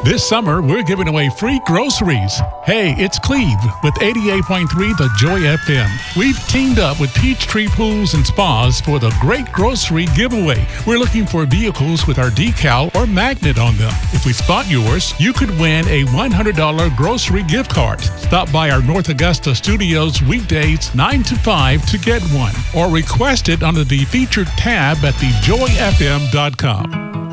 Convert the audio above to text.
This summer, we're giving away free groceries. Hey, it's Cleve with 88.3 The Joy FM. We've teamed up with Peachtree Pools and Spas for the Great Grocery Giveaway. We're looking for vehicles with our decal or magnet on them. If we spot yours, you could win a $100 grocery gift card. Stop by our North Augusta studios weekdays 9 to 5 to get one, or request it under the featured tab at thejoyfm.com.